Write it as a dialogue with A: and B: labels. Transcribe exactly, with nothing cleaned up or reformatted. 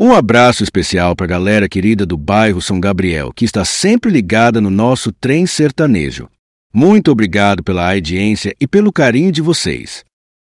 A: Um abraço especial para a galera querida do bairro São Gabriel, que está sempre ligada no nosso trem sertanejo. Muito obrigado pela audiência e pelo carinho de vocês.